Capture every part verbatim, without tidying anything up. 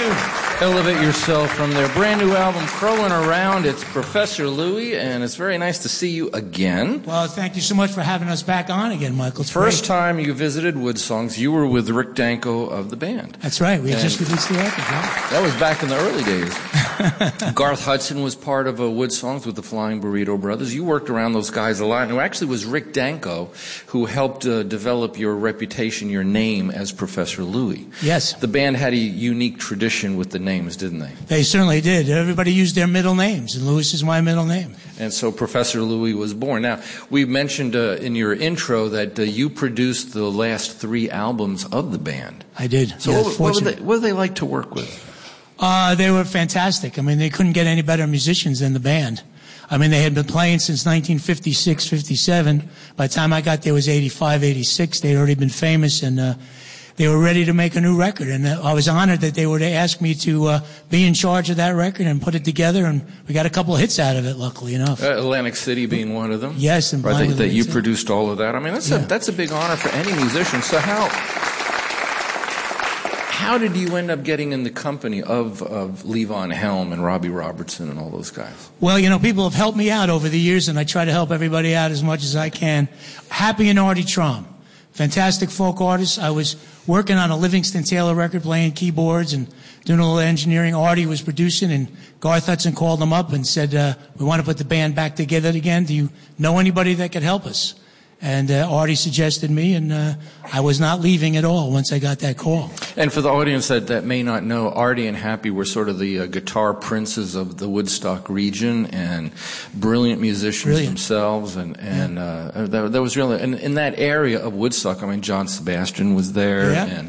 you. Elevate Yourself from their brand new album, Crowing Around. It's Professor Louie, and it's very nice to see you again. Well, thank you so much for having us back on again, Michael. It's First great. time you visited Wood Songs, you were with Rick Danko of the band. That's right. We had And just released the record, yeah. That was back in the early days. Garth Hudson was part of uh, Wood Songs with the Flying Burrito Brothers. You worked around those guys a lot. And it actually was Rick Danko who helped uh, develop your reputation, your name as Professor Louie. Yes. The band had a unique tradition with the names, didn't they? They certainly did. Everybody used their middle names, and Louis is my middle name. And so Professor Louie was born. Now, we mentioned uh, in your intro that uh, you produced the last three albums of the band. I did. So yeah, what, what, were they, what were they like to work with? Uh, they were fantastic. I mean, they couldn't get any better musicians than the band. I mean, they had been playing since nineteen fifty-six, fifty-seven. By the time I got there, it was eighty-five, eighty-six. They'd already been famous, and uh, they were ready to make a new record. And uh, I was honored that they were to ask me to uh, be in charge of that record and put it together. And we got a couple of hits out of it, luckily enough. Uh, Atlantic City being one of them. Yes, and right, that, that you City. produced all of that. I mean, that's yeah. a that's a big honor for any musician. So how how did you end up getting in the company of of Levon Helm and Robbie Robertson and all those guys? Well, you know, people have helped me out over the years, and I try to help everybody out as much as I can. Happy and Artie Traum, fantastic folk artists. I was working on a Livingston Taylor record, playing keyboards and doing a little engineering. Artie was producing, and Garth Hudson called them up and said, uh, we want to put the band back together again. Do you know anybody that could help us? And uh, Artie suggested me, and uh, I was not leaving at all once I got that call. And for the audience that, that may not know, Artie and Happy were sort of the uh, guitar princes of the Woodstock region, and brilliant musicians Brilliant. themselves. And, and Yeah. uh, that, that was really, and in that area of Woodstock, I mean, John Sebastian was there. Yeah. And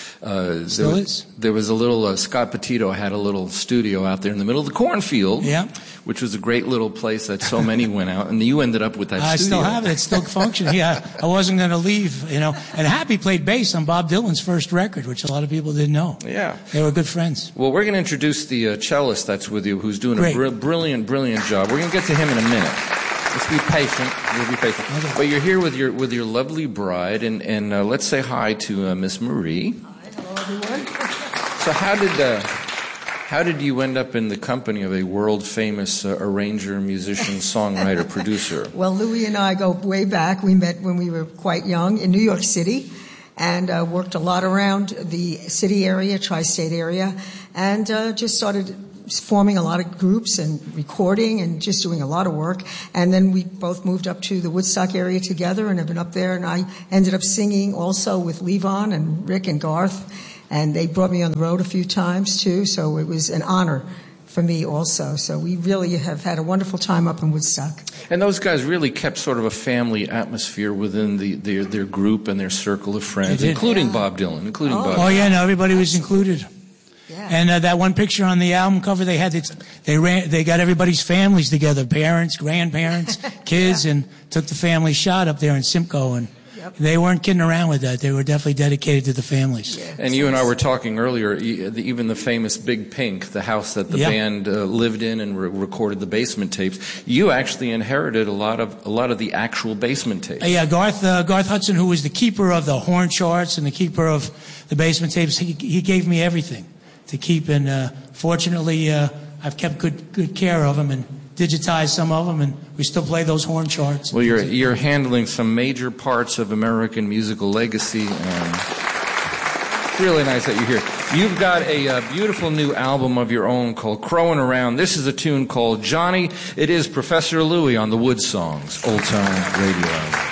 uh, Still there, is. there was a little, uh, Scott Petito had a little studio out there in the middle of the cornfield. Yeah. Which was a great little place that so many went out, and you ended up with that I studio. still have it. It's still functioning. Yeah, I wasn't going to leave, you know. And Happy played bass on Bob Dylan's first record, which a lot of people didn't know. Yeah. They were good friends. Well, we're going to introduce the uh, cellist that's with you, who's doing Great. a br- brilliant, brilliant job. We're going to get to him in a minute. Let's be patient. We'll be patient. Okay. But you're here with your with your lovely bride, and and uh, let's say hi to uh, Miss Marie. Hi, hello everyone. So how did uh, how did you end up in the company of a world famous uh, arranger, musician, songwriter, producer? Well, Louie and I go way back. We met when we were quite young in New York City, and uh, worked a lot around the city area, tri-state area, and uh, just started forming a lot of groups and recording and just doing a lot of work. And then we both moved up to the Woodstock area together and have been up there. And I ended up singing also with Levon and Rick and Garth. And they brought me on the road a few times too. So it was an honor for me also. So we really have had a wonderful time up in Woodstock. And those guys really kept sort of a family atmosphere within the, their their group and their circle of friends, They did. including Yeah. Bob Dylan, including Oh. Bob. Oh yeah, no, everybody was included. Yeah. And uh, that one picture on the album cover, they had it, they ran, they got everybody's families together, parents, grandparents, kids, Yeah. and took the family shot up there in Simcoe. And Yep. they weren't kidding around with that. They were definitely dedicated to the families. Yeah. And you and I were talking earlier, e- the- even the famous Big Pink, the house that the Yeah. band uh, lived in and re- recorded the basement tapes. You actually inherited a lot of a lot of the actual basement tapes. Uh, yeah, Garth uh, Garth Hudson, who was the keeper of the horn charts and the keeper of the basement tapes, he, he gave me everything to keep. And uh, fortunately, uh, I've kept good good care of them and digitized some of them, and we still play those horn charts. Well, you're you're handling some major parts of American musical legacy, and really nice that you're here. You've got a uh, beautiful new album of your own called Crowing Around. This is a tune called Johnny. It is Professor Louie on the Wood Songs, Old Time Radio.